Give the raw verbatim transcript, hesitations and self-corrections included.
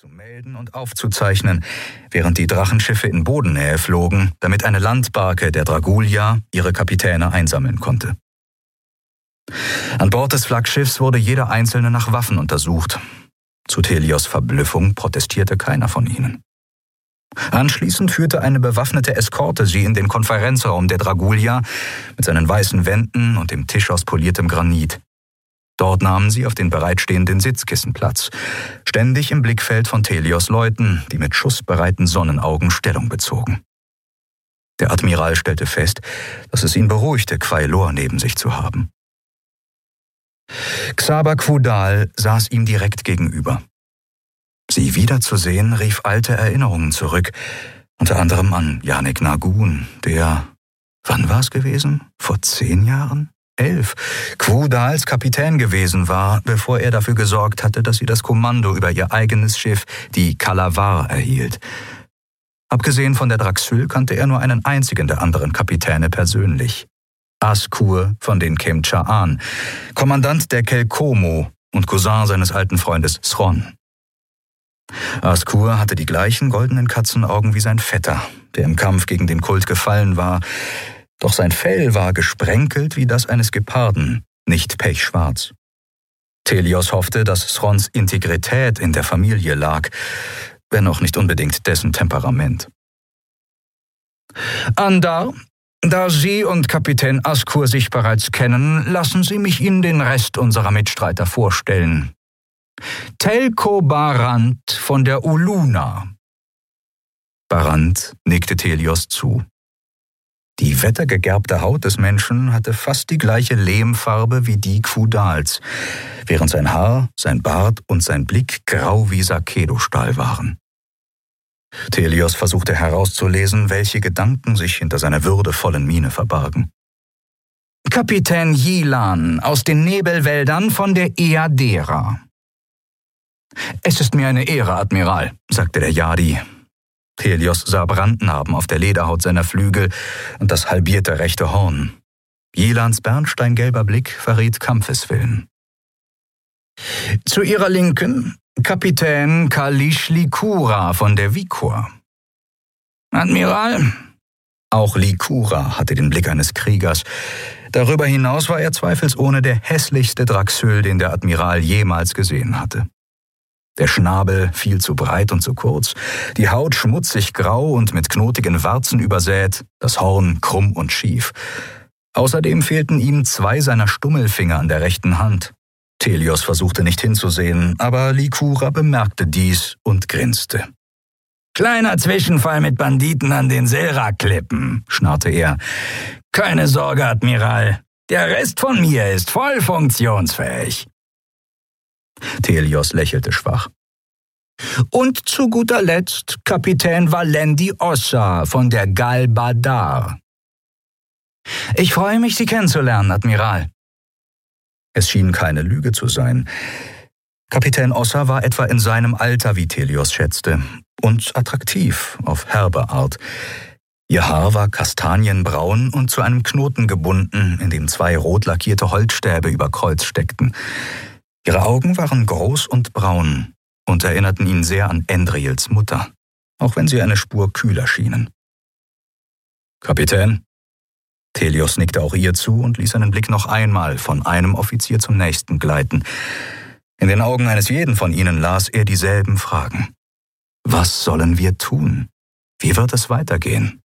zu melden und aufzuzeichnen, während die Drachenschiffe in Bodennähe flogen, damit eine Landbarke der Dragulia ihre Kapitäne einsammeln konnte. An Bord des Flaggschiffs wurde jeder Einzelne nach Waffen untersucht. Zu Thelios' Verblüffung protestierte keiner von ihnen. Anschließend führte eine bewaffnete Eskorte sie in den Konferenzraum der Dragulia mit seinen weißen Wänden und dem Tisch aus poliertem Granit. Dort nahmen sie auf den bereitstehenden Sitzkissen Platz, ständig im Blickfeld von Thelios' Leuten, die mit schussbereiten Sonnenaugen Stellung bezogen. Der Admiral stellte fest, dass es ihn beruhigte, Quailor neben sich zu haben. Xaber Quudal saß ihm direkt gegenüber. Sie wiederzusehen rief alte Erinnerungen zurück, unter anderem an Yanik Nagun, der, wann war es gewesen? Vor zehn Jahren? Elf, Quudals Kapitän gewesen war, bevor er dafür gesorgt hatte, dass sie das Kommando über ihr eigenes Schiff, die Kalavar, erhielt. Abgesehen von der Draxyl kannte er nur einen einzigen der anderen Kapitäne persönlich. Askur von den Kemcha'an, Kommandant der Kelkomo und Cousin seines alten Freundes Sron. Askur hatte die gleichen goldenen Katzenaugen wie sein Vetter, der im Kampf gegen den Kult gefallen war, doch sein Fell war gesprenkelt wie das eines Geparden, nicht pechschwarz. Thelios hoffte, dass Srons Integrität in der Familie lag, wenn auch nicht unbedingt dessen Temperament. Andar, da Sie und Kapitän Askur sich bereits kennen, lassen Sie mich Ihnen den Rest unserer Mitstreiter vorstellen. Telko Barant von der Uluna. Barant nickte Thelios zu. Die wettergegerbte Haut des Menschen hatte fast die gleiche Lehmfarbe wie die Quudals, während sein Haar, sein Bart und sein Blick grau wie Sakedo-Stahl waren. Thelios versuchte herauszulesen, welche Gedanken sich hinter seiner würdevollen Miene verbargen. Kapitän Yilan aus den Nebelwäldern von der Eadera. Es ist mir eine Ehre, Admiral, sagte der Yadi. Thelios sah Brandnarben auf der Lederhaut seiner Flügel und das halbierte rechte Horn. Yilans bernsteingelber Blick verriet Kampfeswillen. Zu ihrer Linken Kapitän Kalish Likura von der Vikur. Admiral? Auch Likura hatte den Blick eines Kriegers. Darüber hinaus war er zweifelsohne der hässlichste Draxyl, den der Admiral jemals gesehen hatte. Der Schnabel viel zu breit und zu kurz, die Haut schmutzig grau und mit knotigen Warzen übersät, das Horn krumm und schief. Außerdem fehlten ihm zwei seiner Stummelfinger an der rechten Hand. Thelios versuchte nicht hinzusehen, aber Likura bemerkte dies und grinste. »Kleiner Zwischenfall mit Banditen an den Selra-Klippen«, schnarrte er. »Keine Sorge, Admiral, der Rest von mir ist voll funktionsfähig.« Thelios lächelte schwach. »Und zu guter Letzt Kapitän Valendi Ossa von der Galbadar.« »Ich freue mich, Sie kennenzulernen, Admiral.« Es schien keine Lüge zu sein. Kapitän Ossa war etwa in seinem Alter, wie Thelios schätzte, und attraktiv auf herbe Art. Ihr Haar war kastanienbraun und zu einem Knoten gebunden, in dem zwei rot lackierte Holzstäbe über Kreuz steckten. Ihre Augen waren groß und braun und erinnerten ihn sehr an Endriels Mutter, auch wenn sie eine Spur kühler schienen. »Kapitän?« Thelios nickte auch ihr zu und ließ seinen Blick noch einmal von einem Offizier zum nächsten gleiten. In den Augen eines jeden von ihnen las er dieselben Fragen. Was sollen wir tun? Wie wird es weitergehen?